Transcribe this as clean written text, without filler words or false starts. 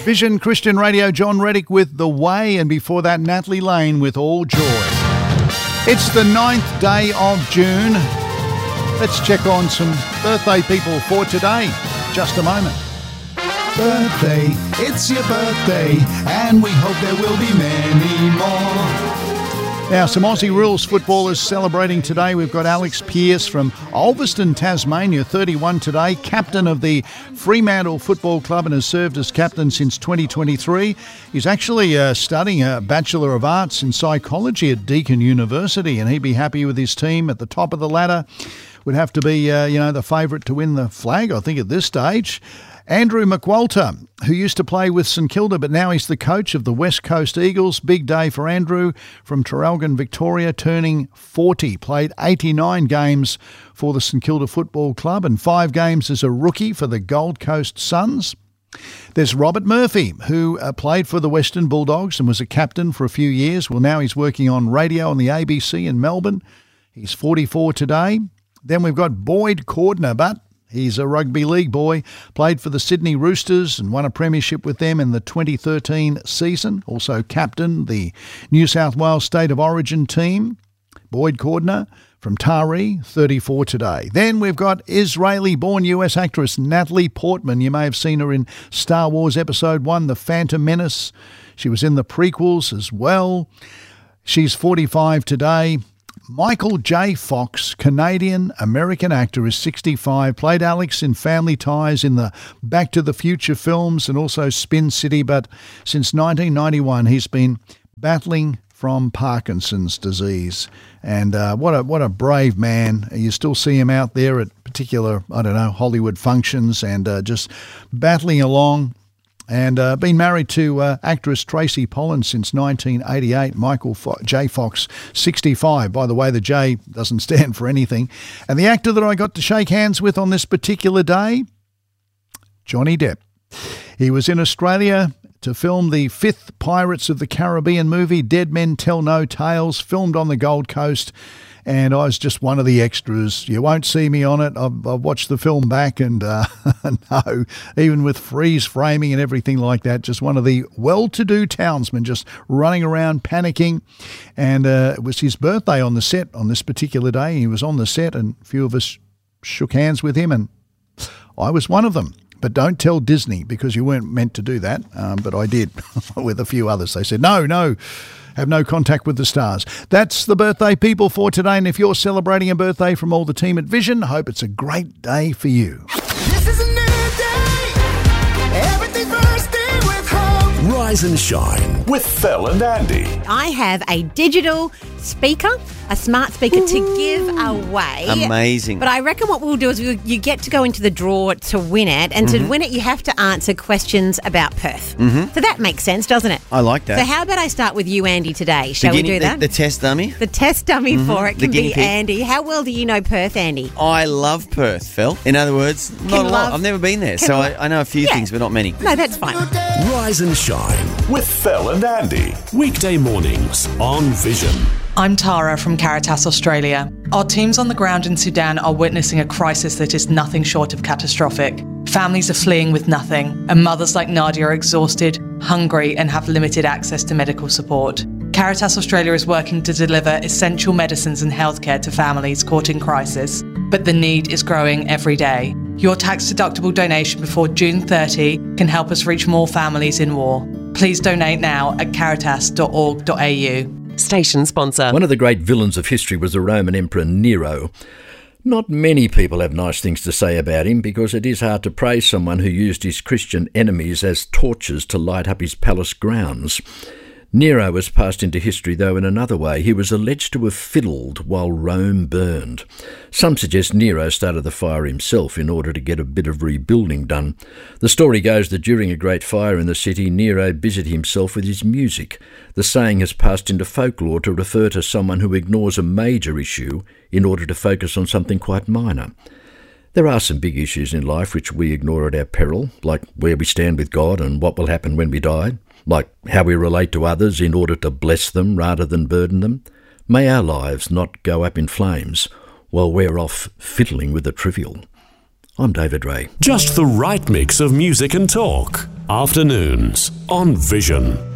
Vision Christian Radio, John Reddick with The Way, and before that, Natalie Lane with All Joy. It's the 9th day of June. Let's check on some birthday people for today. Just a moment. Birthday, it's your birthday, and we hope there will be many more. Now, some Aussie rules footballers celebrating today. We've got Alex Pearce from Ulverston, Tasmania, 31 today, captain of the Fremantle Football Club and has served as captain since 2023. He's actually studying a Bachelor of Arts in Psychology at Deakin University, and he'd be happy with his team at the top of the ladder. Would have to be, the favourite to win the flag, I think, at this stage. Andrew McWalter, who used to play with St Kilda, but now he's the coach of the West Coast Eagles. Big day for Andrew from Traralgon, Victoria, turning 40. Played 89 games for the St Kilda Football Club and 5 games as a rookie for the Gold Coast Suns. There's Robert Murphy, who played for the Western Bulldogs and was a captain for a few years. Well, now he's working on radio on the ABC in Melbourne. He's 44 today. Then we've got Boyd Cordner, but he's a rugby league boy, played for the Sydney Roosters and won a premiership with them in the 2013 season. Also captained the New South Wales State of Origin team. Boyd Cordner from Taree, 34 today. Then we've got Israeli-born US actress Natalie Portman. You may have seen her in Star Wars Episode 1, The Phantom Menace. She was in the prequels as well. She's 45 today. Michael J. Fox, Canadian-American actor, is 65, played Alex in Family Ties in the Back to the Future films and also Spin City, but since 1991 he's been battling from Parkinson's disease. And what a brave man. You still see him out there at particular, Hollywood functions and just battling along. And been married to actress Tracy Pollan since 1988. Michael J. Fox, 65. By the way, the J doesn't stand for anything. And the actor that I got to shake hands with on this particular day, Johnny Depp. He was in Australia to film the 5th Pirates of the Caribbean movie, Dead Men Tell No Tales, filmed on the Gold Coast. And I was just one of the extras. You won't see me on it. I've watched the film back and no, even with freeze framing and everything like that, just one of the well-to-do townsmen just running around panicking. And it was his birthday on the set on this particular day. He was on the set and a few of us shook hands with him and I was one of them. But don't tell Disney because you weren't meant to do that. But I did with a few others. They said, no, have no contact with the stars. That's the birthday people for today. And if you're celebrating a birthday from all the team at Vision, I hope it's a great day for you. This is a new day. Everything bursting with hope. Rise and shine with Phil and Andy. I have a digital speaker, a smart speaker to give away. Amazing. But I reckon what we'll do is you get to go into the draw to win it, and to win it you have to answer questions about Perth. So that makes sense, doesn't it? I like that. So how about I start with you, Andy, today? Shall we do that? The test dummy? The test dummy for it can be pig. Andy. How well do you know Perth, Andy? I love Perth, Phil. In other words, not a lot. I've never been there, so I know a few things, but not many. No, that's fine. Rise and shine with Phil and Andy. Weekday mornings on Vision. I'm Tara from Caritas Australia. Our teams on the ground in Sudan are witnessing a crisis that is nothing short of catastrophic. Families are fleeing with nothing, and mothers like Nadia are exhausted, hungry, and have limited access to medical support. Caritas Australia is working to deliver essential medicines and healthcare to families caught in crisis, but the need is growing every day. Your tax-deductible donation before June 30 can help us reach more families in war. Please donate now at caritas.org.au. Station sponsor. One of the great villains of history was the Roman Emperor Nero. Not many people have nice things to say about him because it is hard to praise someone who used his Christian enemies as torches to light up his palace grounds. Nero was passed into history, though, in another way. He was alleged to have fiddled while Rome burned. Some suggest Nero started the fire himself in order to get a bit of rebuilding done. The story goes that during a great fire in the city, Nero busied himself with his music. The saying has passed into folklore to refer to someone who ignores a major issue in order to focus on something quite minor. There are some big issues in life which we ignore at our peril, like where we stand with God and what will happen when we die. Like how we relate to others in order to bless them rather than burden them. May our lives not go up in flames while we're off fiddling with the trivial. I'm David Ray. Just the right mix of music and talk. Afternoons on Vision.